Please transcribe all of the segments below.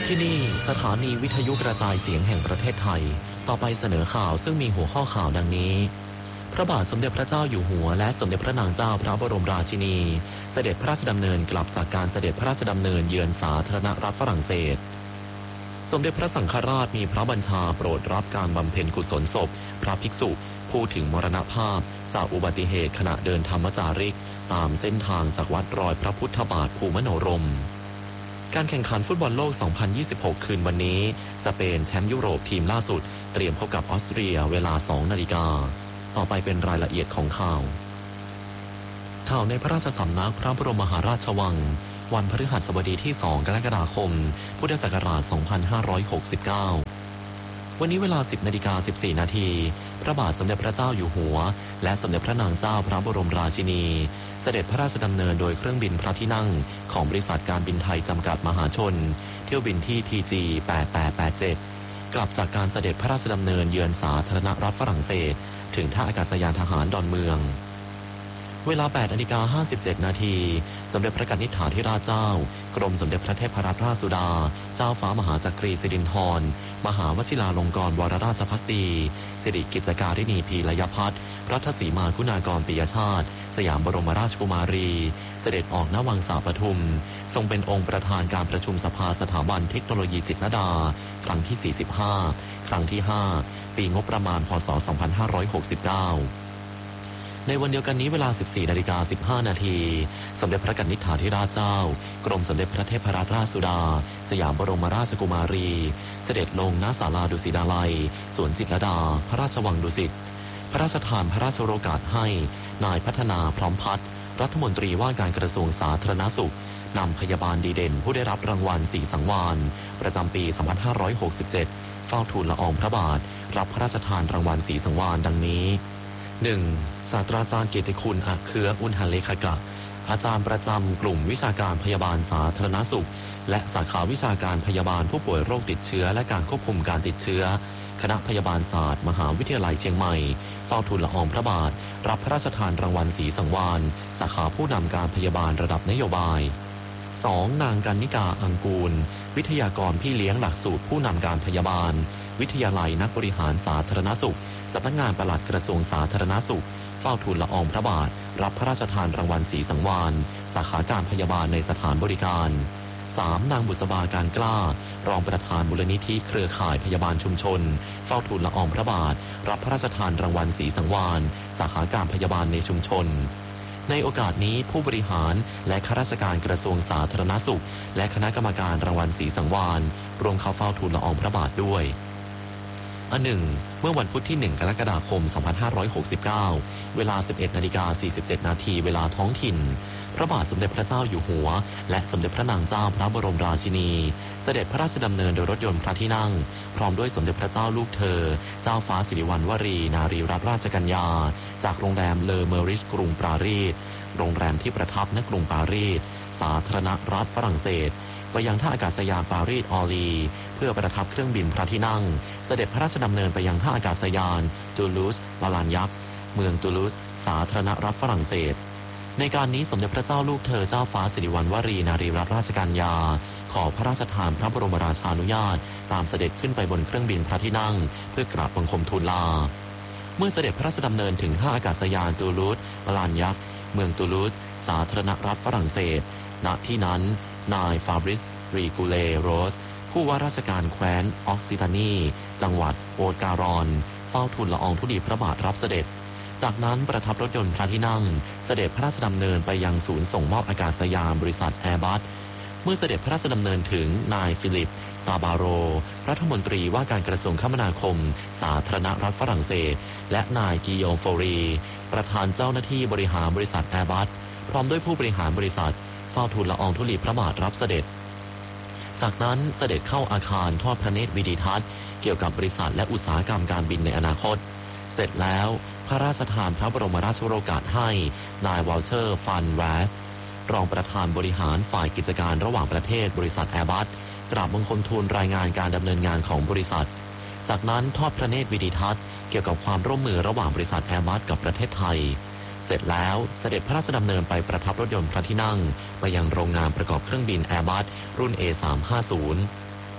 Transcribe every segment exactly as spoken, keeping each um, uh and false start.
ที่นี่สถานีวิทยุกระจายเสียงแห่งประเทศไทยต่อไปเสนอข่าวซึ่งมีหัวข้อข่าวดังนี้พระบาทสมเด็จพระเจ้าอยู่หัวและสมเด็จพระนางเจ้าพระบรมราชินีเสด็จพระราชดำเนินกลับจากการเสด็จพระราชดำเนินเยือนสาธารณรัฐฝรั่งเศสสมเด็จพระสังฆราชมีพระบัญชาโปรดรับการบำเพ็ญกุศลศพพระภิกษุผู้ถึงมรณภาพจากอุบัติเหตุขณะเดินธรรมจาริกตามเส้นทางจากวัดรอยพระพุทธบาทภูมิโนรมการแข่งขันฟุตบอลโลก สองพันยี่สิบหก คืนวันนี้สเปนแชมป์ยุโรปทีมล่าสุดเตรียมพบกับออสเตรียเวลา สองนาฬิกาต่อไปเป็นรายละเอียดของข่าวข่าวในพระราชสำนักพระบรมมหาราชวังวันพฤหัสบดีที่ สองกรกฎาคมพุทธศักราช สองพันห้าร้อยหกสิบเก้า วันนี้เวลา สิบนาฬิกาสิบสี่นาทีพระบาทสมเด็จพระเจ้าอยู่หัวและสมเด็จพระนางเจ้าพระบรมราชินีเสด็จพระราชดำเนินโดยเครื่องบินพระที่นั่งของบริษัทการบินไทยจำกัดมหาชนเที่ยวบินที่ ที จี แปดแปดแปดเจ็ด กลับจากการเสด็จพระราชดำเนินเยือนสาธารณรัฐฝรั่งเศสถึงท่าอากาศยานทหารดอนเมืองเวลา แปดนาฬิกาห้าสิบเจ็ดนาทีสมเด็จพระกนิษฐาธิราชเจ้ากรมสมเด็จพระเทพรัตนราชสุดาเจ้าฟ้ามหาจักรีสิรินธรมหาวชิราลงกรณ์วรราชภักดีสิริกิจการิณีพีรยพัฒน์รัตสีมาคุณากรปิยชาติสยามบรมราชกุมารีเสด็จออกณวังสาปทุมทรงเป็นองค์ประธานการประชุมสภาสถาบันเทคโนโลยีจิตรลดาครั้งที่ สี่สิบห้า ครั้งที่ ห้า ปีงบประมาณพ.ศ. สองพันห้าร้อยหกสิบเก้าในวันเดียวกันนี้เวลา สิบสี่นาฬิกาสิบห้านาทีสมเด็จพระกนิษฐาธิราชเจ้ากรมสมเด็จพระเทพรัตนราชสุดาสยามบรมราชกุมารีเสด็จลงณศาลาดุสิตาลัยสวนจิตรลดาพระราชวังดุสิตพระราชทานพระราชโองการให้นายพัฒนาพร้อมพัฒน์รัฐมนตรีว่าการกระทรวงสาธารณสุขนำพยาบาลดีเด่นผู้ได้รับรางวัลสีสังวาลประจำปี สองพันห้าร้อยหกสิบเจ็ด เฝ้าทูลละอองพระบาทรับพระราชทานรางวัลสีสังวาลดังนี้ หนึ่ง ศาสตราจารย์เกียรติคุณอักเขืออุณหเลขกะอาจารย์ประจำกลุ่มวิชาการพยาบาลสาธารณสุขและสาขาวิชาการพยาบาลผู้ป่วยโรคติดเชื้อและการควบคุมการติดเชื้อคณะพยาบาลศาสตร์มหาวิทยาลัยเชียงใหม่เฝ้าทูลละอองพระบาทรับพระราชทานรางวัลสีสังวาลสาขาผู้นำการพยาบาลระดับนโยบาย สอง นางกันนิกาอังกูลวิทยากรพี่เลี้ยงหลักสูตรผู้นำการพยาบาลวิทยาลัยนักบริหารสาธารณสุขสำนักงานปลัดกระทรวงสาธารณสุขเฝ้าทูลละอองพระบาทรับพระราชทานรางวัลสีสังวาลสาขาการพยาบาลในสถานบริการ สาม นางบุษบาการกล้ารองประธานมูลนิธิเครือข่ายพยาบาลชุมชนเฝ้าทูลละอองพระบาทรับพระราชทานรางวัลสีสังวาลสาขาการพยาบาลในชุมชนในโอกาสนี้ผู้บริหารและข้าราชการกระทรวงสาธารณสุขและคณะกรรมการรางวัลสีสังวาลรวมเข้าเฝ้าทูลละอองพระบาทด้วยอันหนึ่งเมื่อวันพุธที่ หนึ่ง กรกฎาคม สองพันห้าร้อยหกสิบเก้า เวลา สิบเอ็ดนาฬิกาสี่สิบเจ็ดนาทีเวลาท้องถิ่นพระบาทสมเด็จพระเจ้าอยู่หัวและสมเด็จพระนางเจ้าพระบรมราชินีเสด็จพระราชดำเนินโดยรถยนต์พระที่นั่งพร้อมด้วยสมเด็จพระเจ้าลูกเธอเจ้าฟ้าสิริวัณวรีนารีรัตนราชกัญญาจากโรงแรมเลอเมอริชกรุงปารีสโรงแรมที่ประทับณกรุงปารีสสาธารณรัฐฝรั่งเศสไปยังท่าอากาศยานปารีสออลีเพื่อประทับเครื่องบินพระที่นั่งเสด็จพระราชดำเนินไปยังท่าอากาศยานตูลูสบาลานยักษ์เมืองตูลูสสาธารณรัฐฝรั่งเศสในการนี้สมเด็จพระเจ้าลูกเธอเจ้าฟ้าสิริวัณวรีนารีรัตนราชกัญญาขอพระราชทานพระบรมราชานุญาตตามเสด็จขึ้นไปบนเครื่องบินพระที่นั่งเพื่อกราบบังคมทูลลาเมื่อเสด็จพระราชดำเนินถึงท่าอากาศยานตูลูสบาลานยักษ์เมืองตูลูสสาธารณรัฐฝรั่งเศสณที่นั้นนายฟาบริสรีกูเลโรสผู้ว่าราชการแคว้นออกซิตานีจังหวัดโอตการอนเฝ้าทูลละอองธุลีพระบาทรับเสด็จจากนั้นประทับรถยนต์พระที่นั่งเสด็จพระราชดำเนินไปยังศูนย์ส่งมอบอากาศยานบริษัทแอร์บัสเมื่อเสด็จพระราชดำเนินถึงนายฟิลิปตาบาโรรัฐมนตรีว่าการกระทรวงคมนาคมสาธารณรัฐฝรั่งเศสและนายกิโยมโฟรีประธานเจ้าหน้าที่บริหารบริษัทแอร์บัสพร้อมด้วยผู้บริหารบริษัทเฝ้าทูลละอองธุลีพระบาทรับเสด็จจากนั้นเสด็จเข้าอาคารทอดพระเนตรวิดีทัศน์เกี่ยวกับบริษัทและอุตสาหกรรมการบินในอนาคตเสร็จแล้วพระราชทานพระบรมราชโองการให้นายวอลเชอร์ฟันแวสรองประธานบริหารฝ่ายกิจการระหว่างประเทศบริษัทแอร์บัสกราบบังคมทูลรายงานการดำเนินงานของบริษัทจากนั้นทอดพระเนตรวิดีทัศน์เกี่ยวกับความร่วมมือระหว่างบริษัทแอร์บัสกับประเทศไทยเสร็จแล้วเสด็จพระราชดำเนินไปประทับรถยนต์พระที่นั่งไปยังโรงงานประกอบเครื่องบินแอร์บัสรุ่น เอ สามห้าศูนย์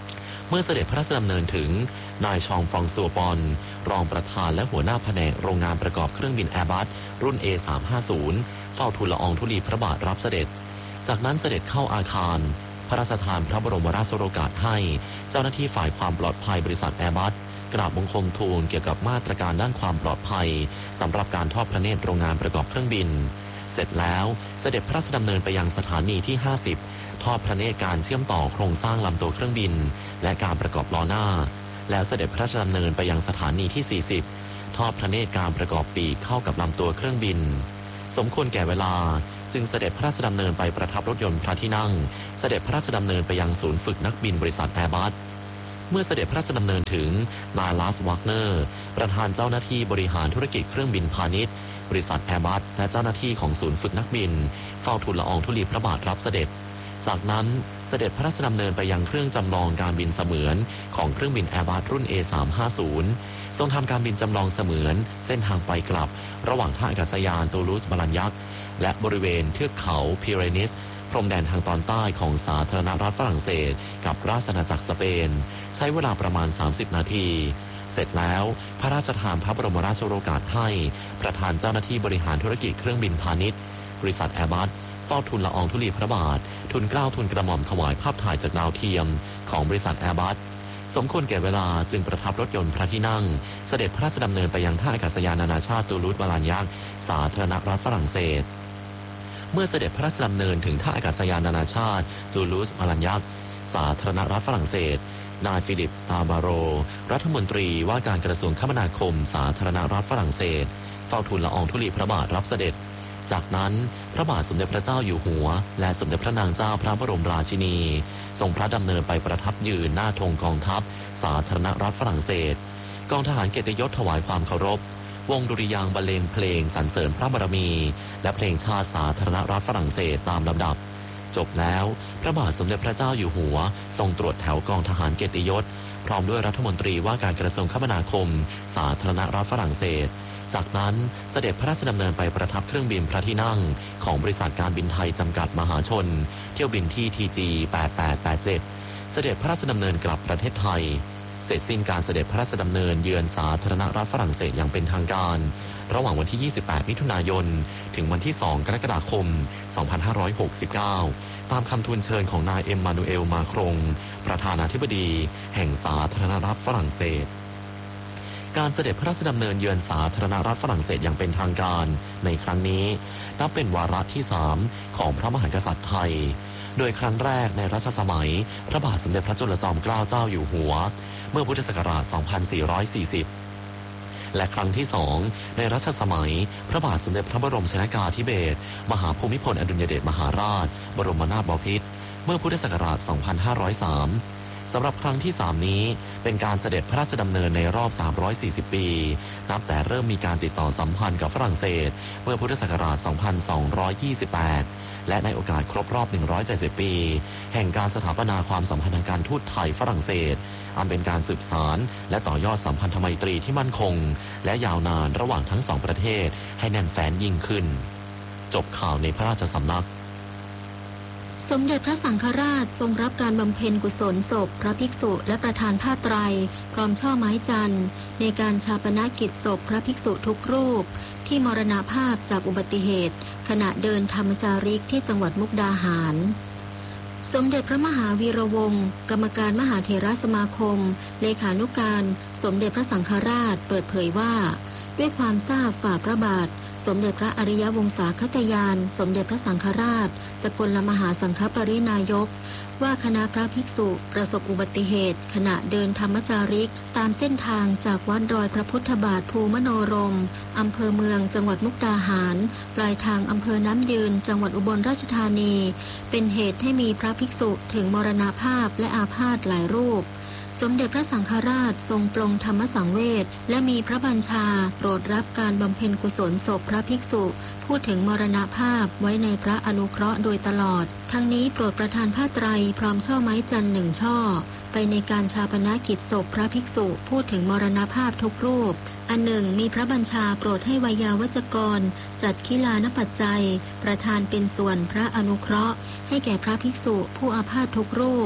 เมื่อเสด็จพระราชดำเนินถึงนายชองฟองซัวปอนรองประธานและหัวหน้าแผนกโรงงานประกอบเครื่องบินแอร์บัสรุ่น เอ สามห้าศูนย์ เฝ้าทูลละอองธุลีพระบาทรับเสด็จจากนั้นเสด็จเข้าอาคารพระราชทานพระบรมราชโองการให้เจ้าหน้าที่ฝ่ายความปลอดภัยบริษัทแอร์บัสกราบบังคมทูลเกี่ยวกับมาตรการด้านความปลอดภัยสำหรับการทอดพระเนตรโรงงานประกอบเครื่องบินเสร็จแล้วเสด็จพระราชดำเนินไปยังสถานีที่ห้าสิบทอดพระเนตรการเชื่อมต่อโครงสร้างลำตัวเครื่องบินและการประกอบล้อหน้าแล้วเสด็จพระราชดำเนินไปยังสถานีที่สี่สิบทอดพระเนตรการประกอบปีกเข้ากับลำตัวเครื่องบินสมควรแก่เวลาจึงเสด็จพระราชดำเนินไปประทับรถยนต์พระที่นั่งเสด็จพระราชดำเนินไปยังศูนย์ฝึกนักบินบริษัทแอร์บัสเมื่อเสด็จพระราชดำเนินถึงนายลาสวักเนอร์ประธานเจ้าหน้าที่บริหารธุรกิจเครื่องบินพาณิชย์บริษัทแอร์บัสและเจ้าหน้าที่ของศูนย์ฝึกนักบินเฝ้าทูลละอองธุลีพระบาทรับเสด็จจากนั้นเสด็จพระราชดำเนินไปยังเครื่องจำลองการบินเสมือนของเครื่องบินแอร์บัสรุ่น เอ สามห้าศูนย์ ทรงทำการบินจำลองเสมือนเส้นทางไปกลับระหว่างท่าอากาศยานตูลูสบาลันยักษ์และบริเวณเทือกเขาพิเรนีสพรมแดนทางตอนใต้ของสาธารณรัฐฝรั่งเศสกับราชอาณาจักรสเปนใช้เวลาประมาณสามสิบนาทีเสร็จแล้วพระราชทานพระบรมราชโองการให้ประธานเจ้าหน้าที่บริหารธุรกิจเครื่องบินพาณิชย์บริษัทแอร์บัสเฝ้าทูลละอองธุลีพระบาททูลเกล้าทูลกระหม่อมถวายภาพถ่ายจากดาวเทียมของบริษัทแอร์บัสสมควรแก่เวลาจึงประทับรถยนต์พระที่นั่งเสด็จพระราชดำเนินไปยังท่าอากาศยานนานาชาติตูลูสบาลันยักษ์สาธารณรัฐฝรั่งเศสเมื่อเสด็จพระราชดำเนินถึงท่าอากาศยานนานาชาติตูลูสบาลันยักษ์สาธารณรัฐฝรั่งเศสนายฟิลิปตาบาโรรัฐมนตรีว่าการกระทรวงคมนาคมสาธารณรัฐฝรั่งเศสเฝ้าทูลละอองธุลีพระบาทรับเสด็จจากนั้นพระบาทสมเด็จพระเจ้าอยู่หัวและสมเด็จพระนางเจ้าพระบรมราชินีทรงพระดำเนินไปประทับยืนหน้าธงกองทัพสาธารณรัฐฝรั่งเศสกองทหารเกียรติยศถวายความเคารพวงดุริยางค์บรรเลงเพลงสรรเสริญพระบารมีและเพลงชาติสาธารณรัฐฝรั่งเศสตามลำดับจบแล้วพระบาทสมเด็จพระเจ้าอยู่หัวทรงตรวจแถวกองทหารเกียรติยศพร้อมด้วยรัฐมนตรีว่าการกระทรวงคมนาคมสาธารณรัฐฝรั่งเศสจากนั้นเสด็จพระราชดำเนินไปประทับเครื่องบินพระที่นั่งของบริษัทการบินไทยจำกัดมหาชนเที่ยวบินที่ ที จี แปดแปดแปดเจ็ด เสด็จพระราชดำเนินกลับประเทศไทยเสร็จสิ้นการเสด็จพระราชดำเนินเยือนสาธารณรัฐฝรั่งเศสอย่างเป็นทางการระหว่างวันที่ยี่สิบแปดมิถุนายนถึงวันที่สองกรกฎาคมสองพันห้าร้อยหกสิบเก้าตามคำทูลเชิญของนายเอ็มมานูเอลมาครงประธานาธิบดีแห่งสาธารณรัฐฝรั่งเศสการเสด็จพระราชดำเนินเยือนสาธารณรัฐฝรั่งเศสอย่างเป็นทางการในครั้งนี้นับเป็นวาระที่สามของพระมหากษัตริย์ไทยโดยครั้งแรกในรัชสมัยพระบาทสมเด็จพระจุลจอมเกล้าเจ้าอยู่หัวเมื่อพุทธศักราช สองพันสี่ร้อยสี่สิบ และครั้งที่สองในรัชสมัยพระบาทสมเด็จพระบรมชนกาธิเบศรมหาภูมิพลอดุลยเดชมหาราชบรมนาถบพิตรเมื่อพุทธศักราช สองพันห้าร้อยสาม สำหรับครั้งที่สามนี้เป็นการเสด็จพระราชดำเนินในรอบสามร้อยสี่สิบปีนับแต่เริ่มมีการติดต่อสัมพันธ์กับฝรั่งเศสเมื่อพุทธศักราช สองพันสองร้อยยี่สิบแปด และในโอกาสครบรอบหนึ่งร้อยเจ็ดสิบปีแห่งการสถาปนาความสัมพันธ์ทางการทูตไทยฝรั่งเศสอันเป็นการสืบสานและต่อยอดสัมพันธไมตรีที่มั่นคงและยาวนานระหว่างทั้งสองประเทศให้แน่นแฟ้นยิ่งขึ้นจบข่าวในพระราชสำนักสมเด็จพระสังฆราชทรงรับการบำเพ็ญกุศลศพพระภิกษุและประธานผ้าไตรพร้อมช่อไม้จันทร์ในการฌาปนกิจศพพระภิกษุทุกรูปที่มรณภาพจากอุบัติเหตุขณะเดินธรรมจาริกที่จังหวัดมุกดาหารสมเด็จพระมหาวีระวงศ์กรรมการมหาเถรสมาคมเลขานุการสมเด็จพระสังฆราชเปิดเผยว่าด้วยความทราบฝ่าพระบาทสมเด็จพระอริยวงศาคตยานสมเด็จพระสังฆราชสกลมหาสังฆปรินายกว่าคณะพระภิกษุประสบอุบัติเหตุขณะเดินธรรมจาริกตามเส้นทางจากวัดรอยพระพุทธบาทภูมโนรมอำเภอเมืองจังหวัดมุกดาหารปลายทางอำเภอน้ำยืนจังหวัดอุบลราชธานีเป็นเหตุให้มีพระภิกษุถึงมรณภาพและอาพาธหลายรูปสมเด็จพระสังฆราชทรงปลงธรรมสังเวชและมีพระบัญชาโปรดรับการบำเพ็ญกุศลศพพระภิกษุพูดถึงมรณภาพไว้ในพระอนุเคราะห์โดยตลอดทั้งนี้โปรดประทานผ้าไตรพร้อมช่อไม้จันทร์หนึ่งช่อไปในการฌาปนกิจศพพระภิกษุพูดถึงมรณภาพทุกรูปอันหนึ่งมีพระบัญชาโปรดให้ไวยาวัจกรจัดขิลานปัจจัยประทานเป็นส่วนพระอนุเคราะห์ให้แก่พระภิกษุผู้อาพาธทุกรูป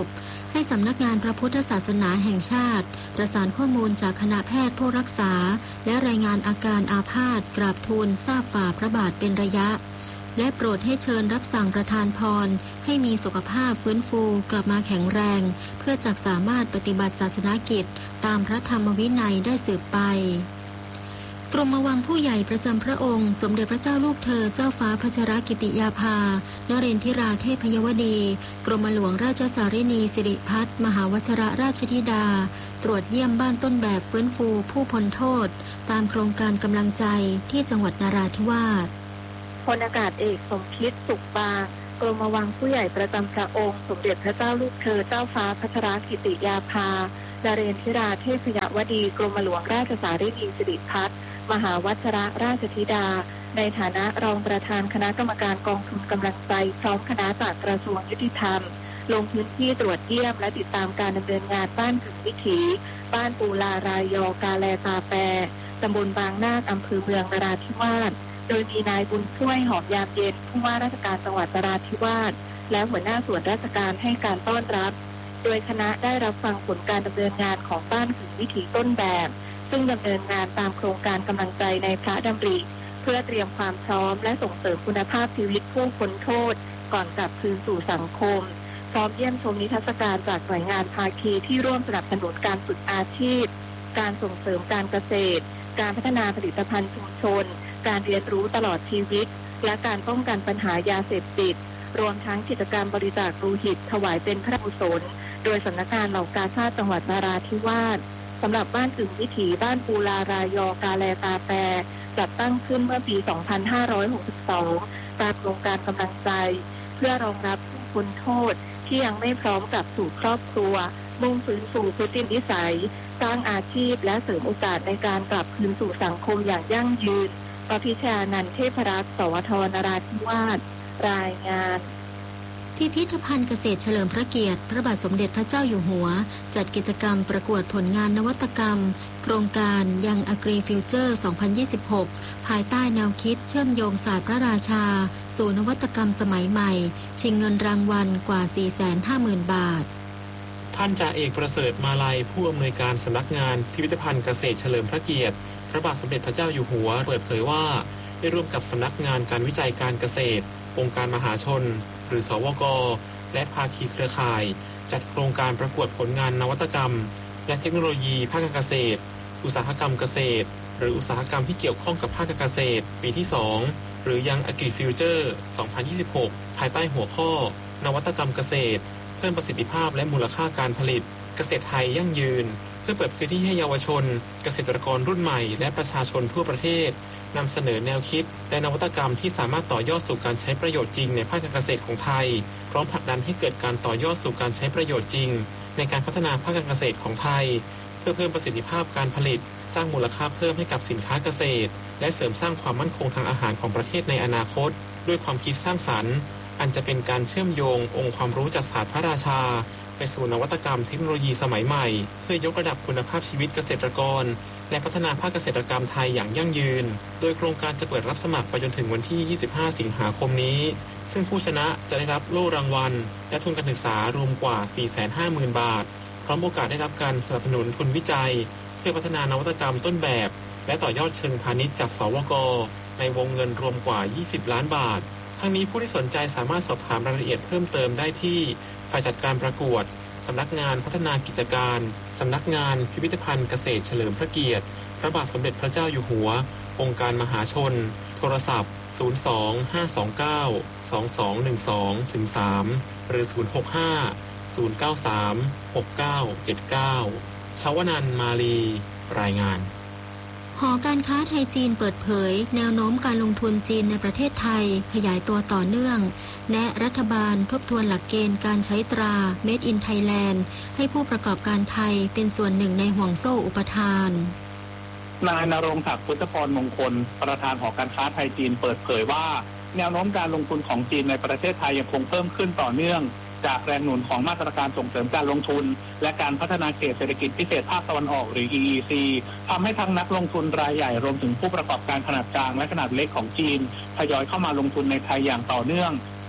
ให้สำนักงานพระพุทธศาสนาแห่งชาติประสานข้อมูลจากคณะแพทย์ผู้รักษาและรายงานอาการอาพาธกราบทูลทราบฝ่าพระบาทเป็นระยะและโปรดให้เชิญรับสั่งประทานพรให้มีสุขภาพฟื้นฟูกลับมาแข็งแรงเพื่อจักสามารถปฏิบัติศาสนกิจตามพระธรรมวินัยได้สืบไปกรมวังผู้ใหญ่ประจำพระองค์สมเด็จพระเจ้าลูกเธอเจ้าฟ้าพัชรกิติยาภานเรนทิราเทพยวดีกรมหลวงราชสารินีสิริพัฒน์มหาวชิรราชธิดาตรวจเยี่ยมบ้านต้นแบบฟื้นฟูผู้พ้นโทษตามโครงการกำลังใจที่จังหวัดนราธิวาสพลอากาศเอกสมคิดสุขบางกรมวังผู้ใหญ่ประจำพระองค์สมเด็จพระเจ้าลูกเธอเจ้าฟ้าพัชรกิติยาภานเรนทิราเทพยวดีกรมหลวงราชสารินีสิริพัฒน์มหาวชิรราชธิดาในฐานะรองประธานคณะกรรมการกองทุนกำลังใจพร้อมคณะจากกระทรวงยุติธรรมลงพื้นที่ตรวจเยี่ยมและติดตามการดำเนินงานบ้านกึ่งวิถีบ้านปูลารายยอกาแลตาแปตำบลบางนาคอำเภอเมืองนราธิวาสโดยมีนายบุญช่วยหอมยามเย็นผู้ว่าราชการจังหวัดนราธิวาสและหัวหน้าส่วนราชการให้การต้อนรับโดยคณะได้รับฟังผลการดำเนินงานของบ้านกึ่งวิถีต้นแบบซึ่งดำเนินงานตามโครงการกำลังใจในพระดำริเพื่อเตรียมความพร้อมและส่งเสริมคุณภาพชีวิตผู้พ้นโทษก่อนกลับคืนสู่สังคมพร้อมเยี่ยมชมนิทรรศการจากหน่วยงานภาคีที่ร่วมสนับสนุนการฝึกอาชีพการส่งเสริมการเกษตรการพัฒนาผลิตภัณฑ์ชุมชนการเรียนรู้ตลอดชีวิตและการป้องกันปัญหายาเสพติดรวมทั้งกิจกรรมบริจาคโลหิตถวายเป็นพระกุศลโดยสำนักงานเหล่ากาชาดจังหวัดนราธิวาสสำหรับบ้านกึ่งวิถีบ้านปูลารายอกาแลตาแปจัดตั้งขึ้นเมื่อปี สองพันห้าร้อยหกสิบสอง ตามโครงการกำลังใจเพื่อรองรับผู้พ้นโทษที่ยังไม่พร้อมกลับสู่ครอบครัวมุ่งฟื้นฟูพฤตินิสัยสร้างอาชีพและเสริมโอกาสในการกลับคืนสู่สังคมอย่างยั่งยืนปพิชานันท์เทพรัตน์สวทนราธิวาสรายงานพิพิธภัณฑ์เกษตรเฉลิมพระเกียรติพระบาทสมเด็จพระเจ้าอยู่หัวจัดกิจกรรมประกวดผลงานนวัตกรรมโครงการยัง Agri Future สองพันยี่สิบหก ภายใต้แนวคิดเชื่อมโยงศาสตร์พระราชาสู่นวัตกรรมสมัยใหม่ชิงเงินรางวัลกว่า สี่แสนห้าหมื่น บาทท่านจ่าเอกประเสริฐมาลัยผู้อำนวยการสำนักงานพิพิธภัณฑ์เกษตรเฉลิมพระเกียรติพระบาทสมเด็จพระเจ้าอยู่หัวเปิดเผยว่าได้ร่วมกับสำนักงานการวิจัยการเกษตรองค์การมหาชนหรือสวกและภาคีเครือข่ายจัดโครงการประกวดผลงานนวัตกรรมและเทคโนโลยีภาคการเกษตรอุตสาหกรรมเกษตรหรืออุตสาหกรรมที่เกี่ยวข้องกับภาคการเกษตรปีที่สองหรือยัง Agri Future สองพันยี่สิบหก ภายใต้หัวข้อนวัตกรรมเกษตรเพิ่มประสิทธิภาพและมูลค่าการผลิตเกษตรไทยยั่งยืนเพื่อเปิดพื้นที่ให้เยาวชนเกษตรกรรุ่นใหม่และประชาชนทั่วประเทศนำเสนอแนวคิดและนวัตกรรมที่สามารถต่อยอดสู่การใช้ประโยชน์จริงในภาคการเกษตรของไทยพร้อมผลักดันให้เกิดการต่อยอดสู่การใช้ประโยชน์จริงในการพัฒนาภาคการเกษตรของไทยเพื่อเพิ่มประสิทธิภาพการผลิตสร้างมูลค่าเพิ่มให้กับสินค้าเกษตรและเสริมสร้างความมั่นคงทางอาหารของประเทศในอนาคตด้วยความคิดสร้างสรรค์อันจะเป็นการเชื่อมโยงองค์ความรู้จากศาสตร์พระราชาไปสู่นวัตกรรมเทคโนโลยีสมัยใหม่เพื่อยกระดับคุณภาพชีวิตเกษตรกรและพัฒนาภาคเกษตรกรรมไทยอย่างยั่งยืนโดยโครงการจะเปิดรับสมัครไปจนถึงวันที่ยี่สิบห้าสิงหาคมนี้ซึ่งผู้ชนะจะได้รับโล่รางวัลและทุนการศึกษารวมกว่า สี่แสนห้าหมื่น บาทพร้อมโอกาสได้รับการสนับสนุนทุนวิจัยเพื่อพัฒนานวัตกรรมต้นแบบและต่อยอดเชิงพาณิชย์จากสวกในวงเงินรวมกว่ายี่สิบล้านบาททั้งนี้ผู้ที่สนใจสามารถสอบถามรายละเอียดเพิ่มเติมได้ที่ฝ่ายจัดการประกวดสำนักงานพัฒนากิจการสำนักงานพิพิธภัณฑ์เกษตรเฉลิมพระเกียรติพระบาทสมเด็จพระเจ้าอยู่หัวองค์การมหาชนโทรศัพท์ศูนย์ สอง ห้า สอง เก้า สอง สอง หนึ่ง สอง ถึง สาม หรือศูนย์ หก ห้า ศูนย์ เก้า สาม หก เก้า เจ็ด เก้าชวนันท์มาลีรายงานหอการค้าไทยจีนเปิดเผยแนวโน้มการลงทุนจีนในประเทศไทยขยายตัวต่อเนื่องแนะรัฐบาลทบทวนหลักเกณฑ์การใช้ตรา Made in Thailand ให้ผู้ประกอบการไทยเป็นส่วนหนึ่งในห่วงโซ่อุปทานนายณรงค์ศักดิ์พุทธพรมงคลประธานหอการค้าไทยจีนเปิดเผยว่าแนวโน้มการลงทุนของจีนในประเทศไทยยังคงเพิ่มขึ้นต่อเนื่องจากแรงหนุนของมาตรการส่งเสริมการลงทุนและการพัฒนาเขตเศรษฐกิจพิเศษภาคตะวันออกหรือ อี อี ซี ทำให้ทั้งนักลงทุนรายใหญ่รวมถึงผู้ประกอบการขนาดกลางและขนาดเล็กของจีนทยอยเข้ามาลงทุนในไทยอย่างต่อเนื่อง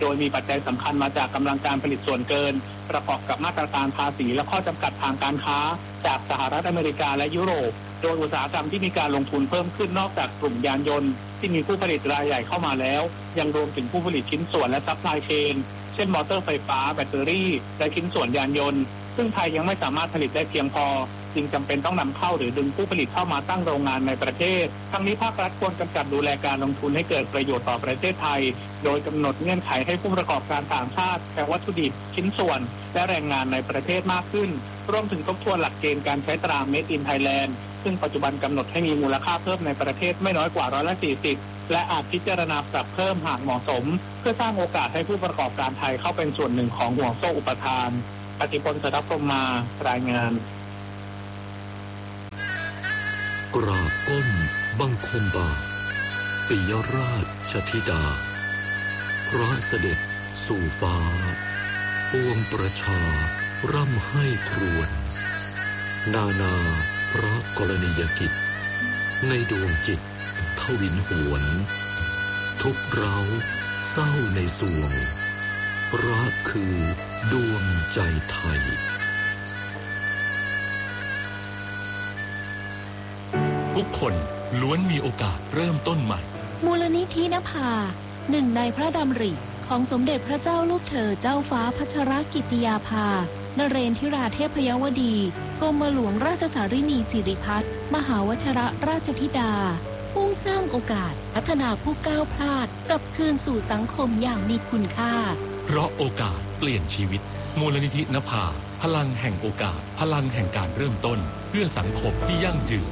โดยมีปัจจัยสำคัญมาจากกำลังการผลิตส่วนเกินประกอบกับมาตรการภาษีและข้อจำกัดทางการค้าจากสหรัฐอเมริกาและยุโรปโดยอุตสาหกรรมที่มีการลงทุนเพิ่มขึ้นนอกจากกลุ่มยานยนต์ที่มีผู้ผลิตรายใหญ่เข้ามาแล้วยังรวมถึงผู้ผลิตชิ้นส่วนและซัพพลายเชนเช่นมอเตอร์ไฟฟ้าแบตเตอรี่และชิ้นส่วนยานยนต์ซึ่งไทยยังไม่สามารถผลิตได้เพียงพอจึงจำเป็นต้องนำเข้าหรือดึงผู้ผลิตเข้ามาตั้งโรงงานในประเทศทั้งนี้ภาครัฐควรกำกับดูแลการลงทุนให้เกิดประโยชน์ต่อประเทศไทยโดยกำหนดเงื่อนไขให้ผู้ประกอบการต่างชาติแปลวัตถุดิบชิ้นส่วนและแรงงานในประเทศมากขึ้นรวมถึงทบทวนหลักเกณฑ์การใช้ตรา Made in Thailand ซึ่งปัจจุบันกำหนดให้มีมูลค่าเพิ่มในประเทศไม่น้อยกว่าร้อยละสี่สิบและอาจพิจารณาปรับเพิ่มหากเหมาะสมเพื่อสร้างโอกาสให้ผู้ประกอบการไทยเข้าเป็นส่วนหนึ่งของห่วงโซ่อุปทานปฏิพล เสถียรพรหมมารายงานกราบก้มบังคมบาทปิยราชธิดาพระเสด็จสู่ฟ้าปวงประชาร่ำให้ครวญนานาพระกรณียกิจในดวงจิตทวินหวนทุกเราเศร้าในสวงรักคือดวงใจไทยทุกคนล้วนมีโอกาสเริ่มต้นใหม่มูลนิธินภาหนึ่งในพระดำริของสมเด็จพระเจ้าลูกเธอเจ้าฟ้าพัชรกิติยาภานเรนทิราเทพยวดีกรมหลวงราชสารินีสิริพัฒน์มหาวชรราชธิดามุ่งสร้างโอกาสพัฒนาผู้ก้าวพลาดกลับคืนสู่สังคมอย่างมีคุณค่าเพราะโอกาสเปลี่ยนชีวิตมูลนิธินภาพลังแห่งโอกาสพลังแห่งการเริ่มต้นเพื่อสังคมที่ยั่งยืน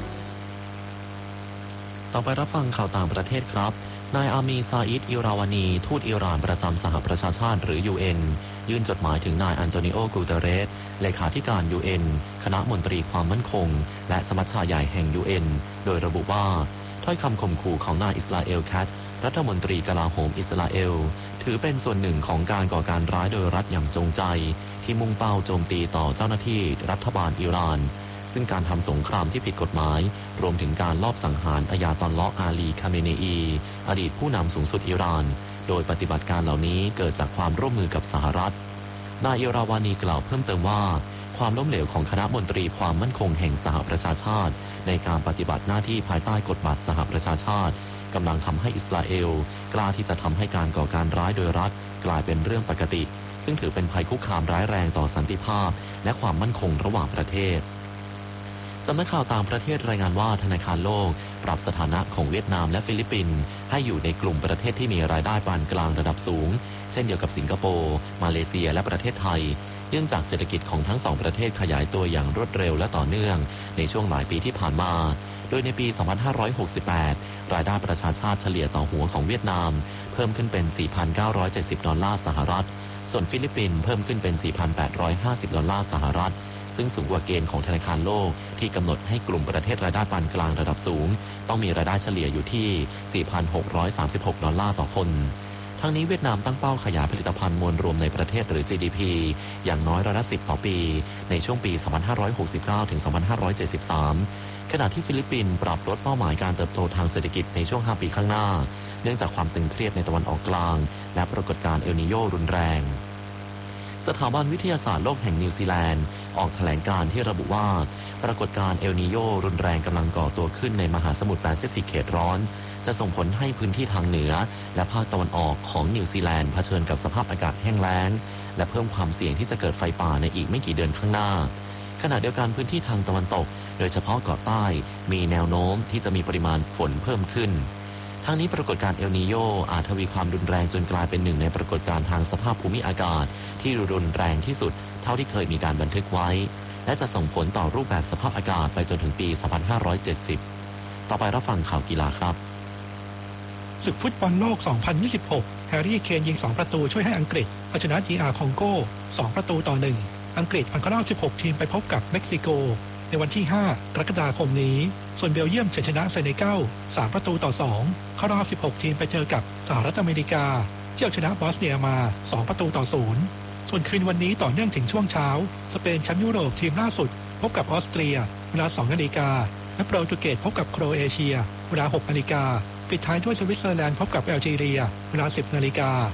ต่อไปรับฟังข่าวต่างประเทศครับนายอามีซาอิดอิราวานีทูตอิหร่านประจำสหประชาชาติหรือ ยู เอ็น ยื่นจดหมายถึงนายอันโตนิโอ กูเตเรสเลขาธิการ ยู เอ็น คณะมนตรีความมั่นคงและสมัชชาใหญ่แห่ง ยู เอ็น โดยระบุว่าถ้อยคำข่มขู่ของนายอิสราเอลแคทรัฐมนตรีกลาโหมอิสราเอลถือเป็นส่วนหนึ่งของการก่อการร้ายโดยรัฐอย่างจงใจที่มุ่งเป้าโจมตีต่อเจ้าหน้าที่รัฐบาลอิหร่านซึ่งการทำสงครามที่ผิดกฎหมายรวมถึงการลอบสังหารอายาตอลลอฮ์อาลี คาเมเนอีอดีตผู้นำสูงสุดอิหร่านโดยปฏิบัติการเหล่านี้เกิดจากความร่วมมือกับสหรัฐนายอิราวานีกล่าวเพิ่มเติมว่าความล้มเหลวของคณะมนตรีความมั่นคงแห่งสหประชาชาติในการปฏิบัติหน้าที่ภายใต้กฎบัตรสหประชาชาติกำลังทำให้อิสราเอลกล้าที่จะทำให้การก่อการร้ายโดยรัฐกลายเป็นเรื่องปกติซึ่งถือเป็นภัยคุกคามร้ายแรงต่อสันติภาพและความมั่นคงระหว่างประเทศสำนักข่าวต่างประเทศรายงานว่าธนาคารโลกปรับสถานะของเวียดนามและฟิลิปปินส์ให้อยู่ในกลุ่มประเทศที่มีรายได้ปานกลางระดับสูงเช่นเดียวกับสิงคโปร์มาเลเซียและประเทศไทยเนื่องจากเศรษฐกิจของทั้งสองประเทศขยายตัวอย่างรวดเร็วและต่อเนื่องในช่วงหลายปีที่ผ่านมาโดยในปี สองพันห้าร้อยหกสิบแปด รายได้ประชาชาติเฉลี่ยต่อหัวของเวียดนามเพิ่มขึ้นเป็น สี่พันเก้าร้อยเจ็ดสิบ ดอลลาร์สหรัฐส่วนฟิลิปปินส์เพิ่มขึ้นเป็น สี่พันแปดร้อยห้าสิบ ดอลลาร์สหรัฐซึ่งสูงกว่าเกณฑ์ของธนาคารโลกที่กำหนดให้กลุ่มประเทศรายได้ปานกลางระดับสูงต้องมีรายได้เฉลี่ยอยู่ที่ สี่พันหกร้อยสามสิบหก ดอลลาร์ต่อคนทั้งนี้เวียดนามตั้งเป้าขยายผลิตภัณฑ์มวลรวมในประเทศหรือ จี ดี พี อย่างน้อยร้อยละสิบต่อปีในช่วงปี สองพันห้าร้อยหกสิบเก้า ถึง สองพันห้าร้อยเจ็ดสิบสาม ขณะที่ฟิลิปปินส์ปรับลดเป้าหมายการเติบโตทางเศรษฐกิจในช่วงห้าปีข้างหน้าเนื่องจากความตึงเครียดในตะวันออกกลางและปรากฏการณ์เอลนีโญรุนแรงสถาบันวิทยาศาสตร์โลกแห่งนิวซีแลนด์ออกแถลงการณ์ที่ระบุว่าปรากฏการณ์เอลนีโญรุนแรงกำลังก่อตัวขึ้นในมหาสมุทรแปซิฟิกเขตร้อนจะส่งผลให้พื้นที่ทางเหนือและภาคตะวันออกของนิวซีแลนด์เผชิญกับสภาพอากาศแห้งแล้งและเพิ่มความเสี่ยงที่จะเกิดไฟป่าในอีกไม่กี่เดือนข้างหน้าขณะเดียวกันพื้นที่ทางตะวันตกโดยเฉพาะเกาะใต้มีแนวโน้มที่จะมีปริมาณฝนเพิ่มขึ้นทั้งนี้ปรากฏการณ์เอลนีโญอาจทวีความรุนแรงจนกลายเป็นหนึ่งในปรากฏการณ์ทางสภาพภูมิอากาศที่รุนแรงที่สุดเท่าที่เคยมีการบันทึกไว้และจะส่งผลต่อรูปแบบสภาพอากาศไปจนถึงปี สองพันห้าร้อยเจ็ดสิบ ต่อไปรับฟังข่าวกีฬาครับศึกฟุตบอลโลก สองพันยี่สิบหก แฮร์รี่เคนยิงสองประตูช่วยให้อังกฤษเอาชนะ จี อาร์ คองโก สองประตูต่อหนึ่งอังกฤษผ่านเข้ารอบสิบหกทีมไปพบกับเม็กซิโกในวันที่ห้ากรกฎาคมนี้ส่วนเบลเยียมเฉือนชนะเซเนกัลสามประตูต่อสองเข้ารอบสิบหกทีมไปเจอกับสหรัฐอเมริกาที่เอาชนะบอสเนียมาสองประตูต่อศูนย์ส่วนคืนวันนี้ต่อเนื่องถึงช่วงเช้าสเปนแชมป์ยุโรปทีมล่าสุดพบกับออสเตรียเวลาสองนาฬิกาและโปรตุเกสพบกับโครเอเชียเวลาหกนาฬิกาปิดท้ายด้วยสวิตเซอร์แลนด์พบกับแอลจีเรียเวลาสิบนาฬิกา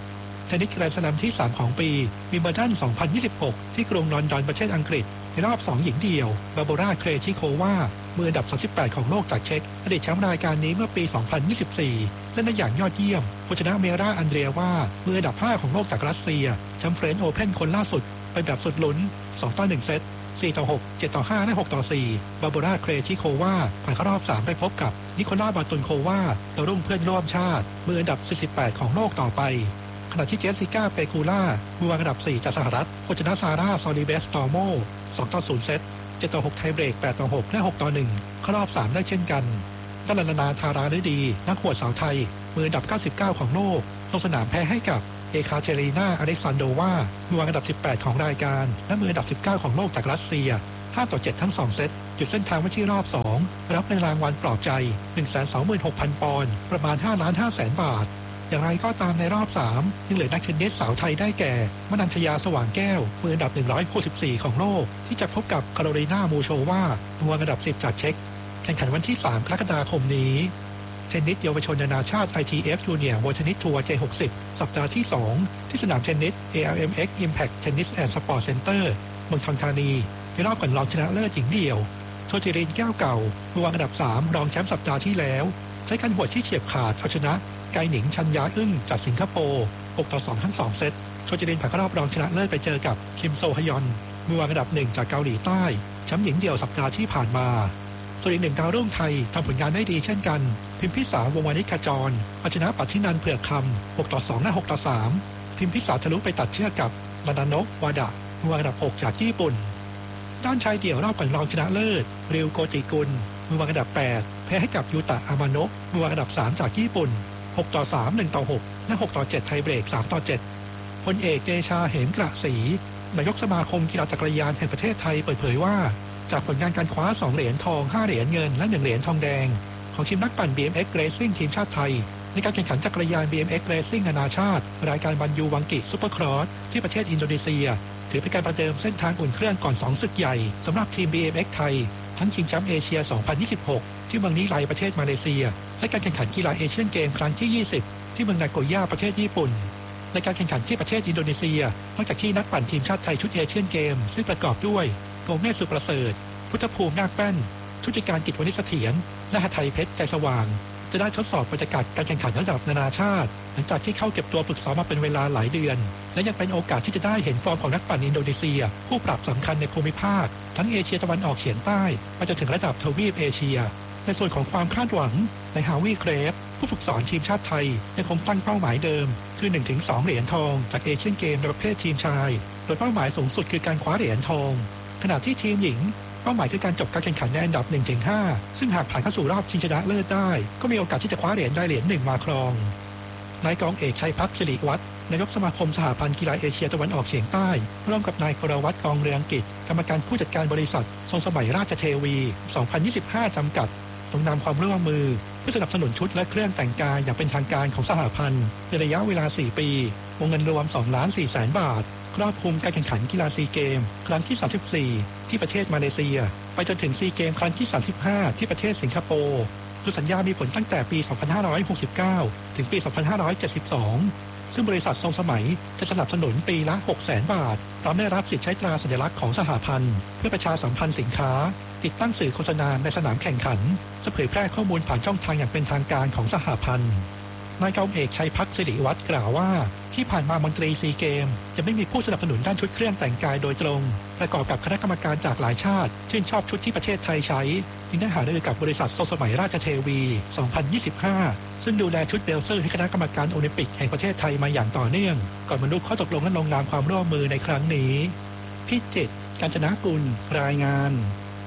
เทนนิสแกรนด์สแลมที่สามของปีวิมเบิลดันสองพันยี่สิบหกที่กรุงลอนดอนประเทศอังกฤษในรอบสองหญิงเดี่ยวบาโบราเครชิโความืออันดับสามสิบแปดของโลกจากเช็กอดีตแชมป์รายการนี้เมื่อปีสองพันยี่สิบสี่เล่นได้อย่างยอดเยี่ยมผู้ชนะเมราอันเดรียว่ามืออันดับห้าของโลกจากรัสเซียแชมป์เฟรนช์โอเพ่นคนล่าสุดไปแบบสุดลุ้นสองต่อหนึ่งเซตสี่ต่อหก เจ็ดต่อห้าและหกต่อสี่บาโบราเครชิโควาผ่านเข้ารอบสามไปพบกับนิโคลาบาตุนโควาดาวรุ่งเพื่อนร่วมชาติมืออันดับสี่สิบแปดของโลกต่อไปขณะที่เจสสิก้าเปกูล่ามือวางอันดับสี่จากสหรัฐผู้ชนะซาร่าซอลิเบสตอร์โมสองต่อศูนย์เซตเจ็ดต่อหกไทยเบรกแปดต่อหกและหกต่อหนึ่งเข้ารอบสามได้เช่นกันด้านนานาธาราฤดีนักหวดสาวไทยมืออันดับเก้าสิบเก้าของโลกลงสนามแพ้ให้กับเอคาเทรีนาอเล็กซานโดวามือวางอันดับสิบแปดของรายการและมืออันดับสิบเก้าของโลกจากรัสเซียห้าต่อเจ็ดทั้งสองเซตหยุดเส้นทางไว้ที่รอบสองรับในรางวัลปลอบใจ หนึ่งแสนสองหมื่นหกพัน ปอนด์ประมาณห้าล้านห้าแสนบาทอย่างไรก็ตามในรอบสามยังเหลือนักเทนนิสสาวไทยได้แก่มนัญชยาสว่างแก้วมืออันดับหนึ่งร้อยหกสิบสี่ของโลกที่จะพบกับคาโรลีนามูโชวามือวางอันดับสิบจากเช็กแข่งขันวันที่สามกรกฎาคมนี้เทนนิสเยาวชนนานาชาติ ไอ ที เอฟ Junior World Tennis Tour เจ หกสิบ สัปดาห์ที่สองที่สนามเทนนิส เอ อาร์ เอ็ม เอ็กซ์ Impact Tennis and Sport Center เมืองทองธานีในรอบก่อนรองชนะเลิศหญิงเดี่ยวโชติรินแก้วเก่ามือวางอันดับสามรองแชมป์สัปดาห์ที่แล้วใช้การหวดที่เฉียบขาดเอาชนะไกหนิงชัญญาอึ้งจากสิงคโปร์หกต่อสองทั้งสองเซตโชติรินผ่านเข้ารอบรองชนะเลิศไปเจอกับคิมโซฮยอนมือวางอันดับหนึ่งจากเกาหลีใต้แชมป์หญิงเดี่ยวสัปดาห์ที่ผ่านมาส่วนอีกหนึ่งดาวรุ่งไทยทำผลงานได้ดีเช่นกันพิมพิสาวงวานิชขจรเอาชนะปัทธินันท์เผือกคำหกต่อสองและหกต่อสามพิมพิสาทะลุไปตัดเชือกกับนาดานกวาดะมือวางอันดับหกจากญี่ปุ่นด้านชายเดี่ยวรอบก่อนรองชนะเลิศริวโกจิกุลมือวางอันดับแปดแพ้ให้กับยูตะอามาโนะมือวางอันดับสามจากญี่ปุ่นหกต่อสาม หนึ่งต่อหกและหกต่อเจ็ดไทยเบรกสามต่อเจ็ดพลเอกเดชาเหมกระศรีนายกสมาคมกีฬาจักรยานแห่งประเทศไทยเปิดเผยว่าจากผลงานการคว้าสองเหรียญทองห้าเหรียญเงินและหนึ่งเหรียญทองแดงของทีมนักปั่น บี เอ็ม เอ็กซ์ Racing ทีมชาติไทยในการแข่งขันจักรยาน บี เอ็ม เอ็กซ์ Racing นานาชาติรายการบันยูวังกิซุปเปอร์ครอสที่ประเทศอินโดนีเซียถือเป็นการประเดิมเส้นทางอุ่นเครื่องก่อนสองศึกใหญ่สำหรับทีม บี เอ็ม เอ็กซ์ ไทยทั้งชิงแชมป์เอเชีย สองพันยี่สิบหก ที่เมืองนิไลประเทศมาเลเซียและการแข่งขันกีฬาเอเชียนเกมครั้งที่ยี่สิบที่เมืองนาโกย่าประเทศญี่ปุ่นในการแข่งขันที่ประเทศอินโดนีเซียนอกจากที่นักปั่นทีมชาติไทยชุดเอเชียนเกมซึ่งประกอบด้วยโกเมศสุประเสริฐพุทธภูมินาคแป้นชุติการกิจวณิชเสถียรและหทัยเพชรใจสว่างจะได้ทดสอบบรรยากาศการแข่งขันระดับนานาชาติหลังจากที่เข้าเก็บตัวฝึกซ้อมมาเป็นเวลาหลายเดือนและยังเป็นโอกาสที่จะได้เห็นฟอร์มของนักปั่นอินโดนีเซียผู้ปรับสำคัญในภูมิภาคทั้งเอเชียตะวันออกเฉียงใต้ไปจนถึงระดับทวีปเอเชียในส่วนของความคาดหวังในฮาวิเครฟผู้ฝึกสอนทีมชาติไทยยังคงตั้งเป้าหมายเดิมคือ หนึ่งถึงสอง เหรียญทองจากเอเชียนเกมในประเภททีมชายโดยเป้าหมายสูงสุดคือการคว้าเหรียญทองขณะที่ทีมหญิงเป้าหมายคือการจบการแข่งขันในอันดับ หนึ่งถึงห้า ซึ่งหากผ่านเข้าสู่รอบชิงชนะเลิศได้ก็มีโอกาสที่จะคว้าเหรียญได้เหรียญหนึ่งมาครองนายกองเอกชัยพักสิริวัฒน์นายกสมาคมสหพันธ์กีฬาเอเชียตะวันออกเฉียงใต้ร่วมกับนายกรวัฒน์กองเรืองกิจกรรมการผู้จัดการบริษัททรงสมัยราชเทวี สองพันยี่สิบห้า จำกัดลงนามความร่วมมือเพื่อสนับสนุนชุดและเครื่องแต่งกายอย่างเป็นทางการของสหพันธ์ในระยะเวลาสี่ปีวงเงินรวม สองล้านสี่แสน บาทครอบคลุมการแข่งขันกีฬาซีเกมครั้งที่สามสิบสี่ที่ประเทศมาเลเซียไปจนถึงซีเกมครั้งที่สามสิบห้าที่ประเทศสิงคโปร์โดยสัญญามีผลตั้งแต่ปีสองพันห้าร้อยหกสิบเก้าถึงปีสองพันห้าร้อยเจ็ดสิบสองซึ่งบริษัททรงสมัยจะสนับสนุนปีละ หกแสน บาทพร้อมได้รับสิทธิ์ใช้ตราสัญลักษณ์ของสหพันธ์เพื่อประชาสัมพันธ์สินค้าติดตั้งสื่อโฆษณาในสนามแข่งขันและเผยแพร่ข้อมูลผ่านช่องทางอย่างเป็นทางการของสหพันธ์นายกองเอกชัยพักสิริวัฒน์กล่าวว่าที่ผ่านมามนตรีซีเกมจะไม่มีผู้สนับสนุนด้านชุดเครื่องแต่งกายโดยตรงประกอบกับคณะกรรมการจากหลายชาติชื่นชอบชุดที่ประเทศไทยใช้จึงได้หารือกับบริษัททรงสมัยราชเทวี สองพันยี่สิบห้า ซึ่งดูแลชุดเบลเซอร์ให้คณะกรรมการโอลิมปิกแห่งประเทศไทยมาอย่างต่อเนื่องก่อนบรรลุข้อตกลงและลงนามความร่วมมือในครั้งนี้พิจิตร กาญจนกุลรายงาน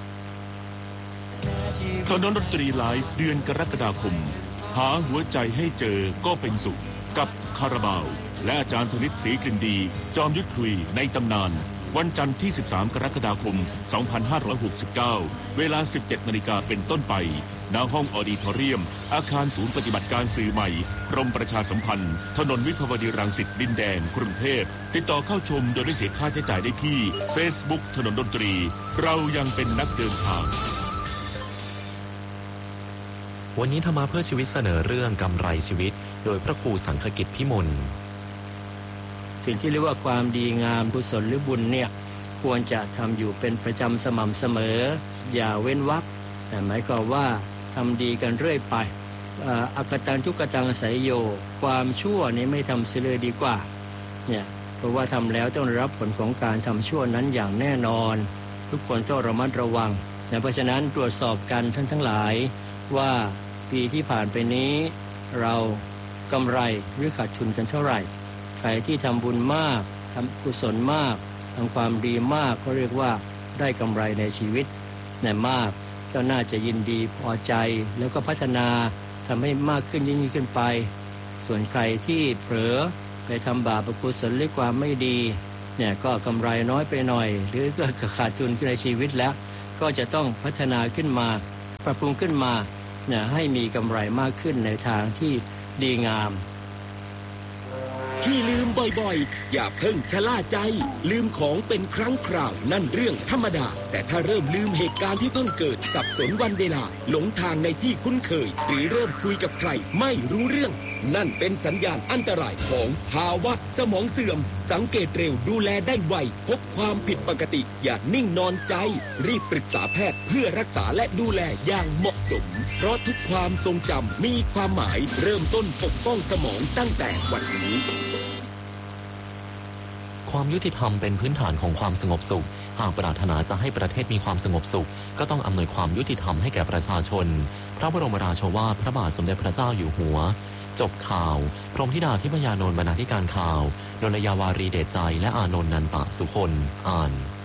ถนนดนตรีไลฟ์เดือนกรกฎาคมหาหัวใจให้เจอก็เป็นสุขกับคาราบาวและอาจารย์ธนิตศรีกลิ่นดีจอมยุทธคุยในตำนานวันจันทร์ที่สิบสามกรกฎาคมสองพันห้าร้อยหกสิบเก้าเวลา สิบเจ็ดนาฬิกาเป็นต้นไปณห้องออดิทอเรียมอาคารศูนย์ปฏิบัติการสื่อใหม่กรมประชาสัมพันธ์ถนนวิภาวดีรังสิตดินแดงกรุงเทพติดต่อเข้าชมโดยไม่เสียค่าใช้จ่ายได้ที่ Facebook ถนนดนตรีเรายังเป็นนักเดินทางวันนี้ธรรมะเพื่อชีวิตเสนอเรื่องกำไรชีวิตโดยพระครูสังฆกิจพิมลสิ่งที่เรียกว่าความดีงามกุศลหรือบุญเนี่ยควรจะทำอยู่เป็นประจำสม่ำเสมออย่าเว้นวรรคแต่หมายความว่าทำดีกันเรื่อยไปอักตังทุกตังไสยโยความชั่วนี้ไม่ทำเสียเลยดีกว่าเนี่ยเพราะว่าทำแล้วต้องรับผลของการทำชั่วนั้นอย่างแน่นอนทุกคนต้องระมัดระวังนะเพราะฉะนั้นตรวจสอบกันท่านทั้งหลายว่าปีที่ผ่านไปนี้เรากำไรหรือขาดทุนกันเท่าไหร่ใครที่ทำบุญมากทำกุศลมากทำความดีมากก็เรียกว่าได้กำไรในชีวิตเนี่ยมากก็น่าจะยินดีพอใจแล้วก็พัฒนาทำให้มากขึ้นยิ่งขึ้นไปส่วนใครที่เผลอไปทำบาปอกุศลหรือความไม่ดีเนี่ยก็กำไรน้อยไปหน่อยหรือก็ขาดทุนในชีวิตแล้วก็จะต้องพัฒนาขึ้นมาปรับปรุงขึ้นมาเนี่ยให้มีกำไรมากขึ้นในทางที่ดีงามที่ลืมบ่อยๆอย่าเพิ่งชะล่าใจลืมของเป็นครั้งคราวนั่นเรื่องธรรมดาแต่ถ้าเริ่มลืมเหตุการณ์ที่เพิ่งเกิดสับสนวันเวลาหลงทางในที่คุ้นเคยหรือเริ่มคุยกับใครไม่รู้เรื่องนั่นเป็นสัญญาณอันตรายของภาวะสมองเสื่อมสังเกตเร็วดูแลได้ไวพบความผิดปกติอย่านิ่งนอนใจรีบปรึกษาแพทย์เพื่อรักษาและดูแลอย่างเหมาะสมเพราะทุกความทรงจำมีความหมายเริ่มต้นปกป้องสมองตั้งแต่วันนี้ความยุติธรรมเป็นพื้นฐานของความสงบสุขหากปรารถนาจะให้ประเทศมีความสงบสุขก็ต้องอำนวยความยุติธรรมให้แก่ประชาชนพระบรมราโชวาทพระบาทสมเด็จพระเจ้าอยู่หัวจบข่าวพรหมธิดาทิพยานนท์บรรณาธิการข่าวดลยาวารีเดชใจและอานนท์นันตะสุคนอ่าน